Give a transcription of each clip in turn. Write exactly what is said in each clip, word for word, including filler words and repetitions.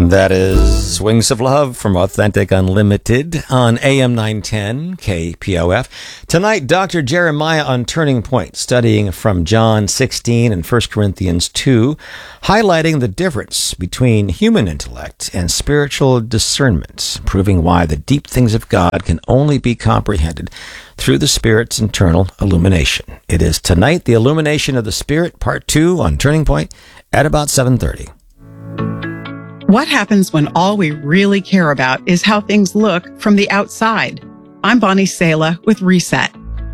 That is Wings of Love from Authentic Unlimited on A M nine ten K P O F. Tonight, Doctor Jeremiah on Turning Point, studying from John sixteen and First Corinthians two, highlighting the difference between human intellect and spiritual discernment, proving why the deep things of God can only be comprehended through the Spirit's internal illumination. It is tonight, the Illumination of the Spirit, Part two on Turning Point at about seven thirty. What happens when all we really care about is how things look from the outside? I'm Bonnie Sala with Reset.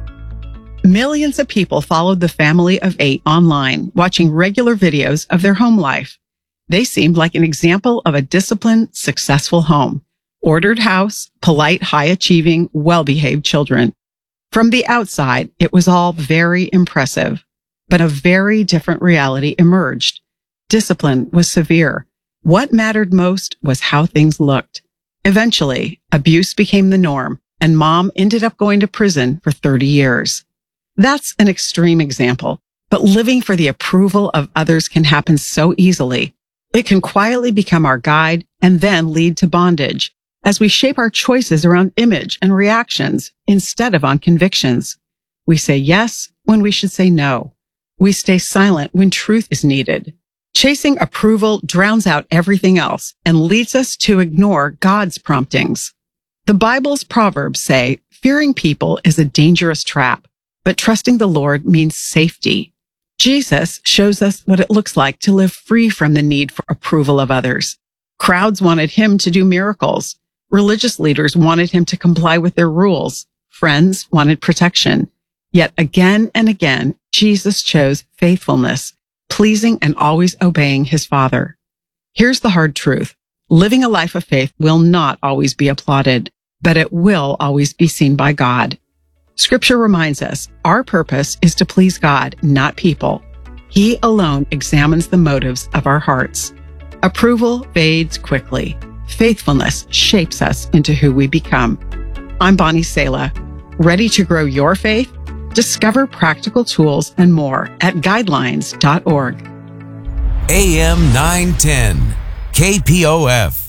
Millions of people followed the family of eight online, watching regular videos of their home life. They seemed like an example of a disciplined, successful home. Ordered house, polite, high-achieving, well-behaved children. From the outside, it was all very impressive. But a very different reality emerged. Discipline was severe. What mattered most was how things looked. Eventually, abuse became the norm, and mom ended up going to prison for thirty years. That's an extreme example, but living for the approval of others can happen so easily. It can quietly become our guide and then lead to bondage as we shape our choices around image and reactions instead of on convictions. We say yes when we should say no. We stay silent when truth is needed. Chasing approval drowns out everything else and leads us to ignore God's promptings. The Bible's Proverbs say, fearing people is a dangerous trap, but trusting the Lord means safety. Jesus shows us what it looks like to live free from the need for approval of others. Crowds wanted him to do miracles. Religious leaders wanted him to comply with their rules. Friends wanted protection. Yet again and again, Jesus chose faithfulness, pleasing and always obeying his Father. Here's the hard truth. Living a life of faith will not always be applauded, but it will always be seen by God. Scripture reminds us our purpose is to please God, not people. He alone examines the motives of our hearts. Approval fades quickly. Faithfulness shapes us into who we become. I'm Bonnie Sala. Ready to grow your faith? Discover practical tools and more at guidelines dot org. A M nine ten K P O F.